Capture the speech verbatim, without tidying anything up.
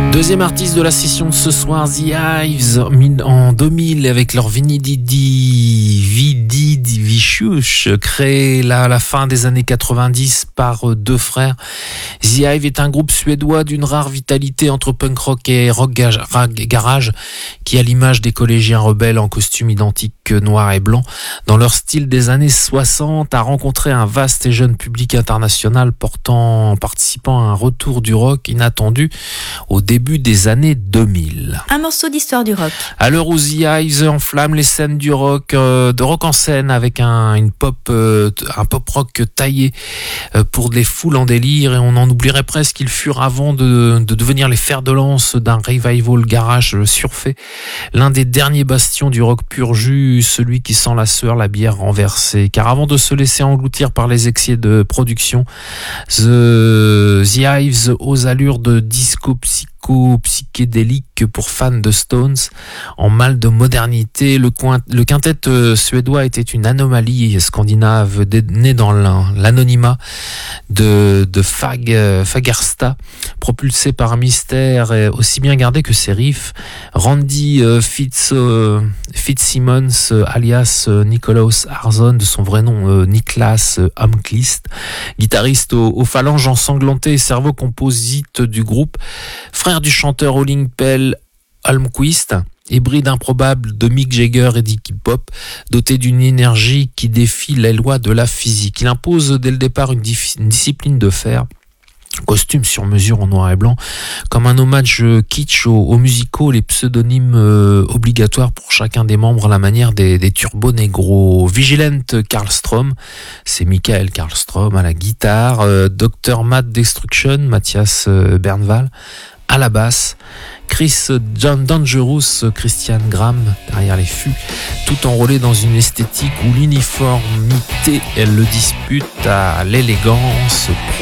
Deuxième artiste de la session de ce soir, The Hives, en deux mille, avec leur Vinididi Vididi Vicious, créé là à la fin des années quatre-vingt-dix par deux frères. The Hive est un groupe suédois d'une rare vitalité entre punk rock et rock garage, qui, à l'image des collégiens rebelles en costume identique noir et blanc, dans leur style des années soixante, a rencontré un vaste et jeune public international portant, participant à un retour du rock inattendu au début des années deux mille. Un morceau d'histoire du rock. À l'heure où The Hives enflamme les scènes du rock, euh, de rock en scène avec un, une pop, euh, un pop rock taillé euh, pour des foules en délire, et on en oublierait presque qu'ils furent avant de, de devenir les fers de lance d'un revival garage surfait, l'un des derniers bastions du rock pur jus, celui qui sent la sueur, la bière renversée. Car avant de se laisser engloutir par les excès de production, The, The Hives, aux allures de disco psycho psychédélique pour fans de Stones, en mal de modernité, le, coin, le quintet suédois était une anomalie scandinave née dans l'anonymat de, de Fag, Fagersta, propulsé par un mystère aussi bien gardé que ses riffs. Randy Fitz, Fitzsimmons, alias Nikolaus Arzon, de son vrai nom Niklas Almqvist, guitariste aux, aux phalanges ensanglantées et cerveau composite du groupe, frère du chanteur Olling Pell Almqvist, hybride improbable de Mick Jagger et d'Iggy Pop, doté d'une énergie qui défie les lois de la physique. Il impose dès le départ une, dif- une discipline de fer, costume sur mesure en noir et blanc, comme un hommage kitsch aux, aux musicaux, les pseudonymes euh, obligatoires pour chacun des membres à la manière des, des Turbo Negro. Vigilant Karlstrom, c'est Michael Karlstrom à la guitare, euh, docteur Matt Destruction, Mathias euh, Bernval à la basse, Chris John Dangerous, Christian Graham derrière les fûts, tout enrôlé dans une esthétique où l'uniformité, elle le dispute à l'élégance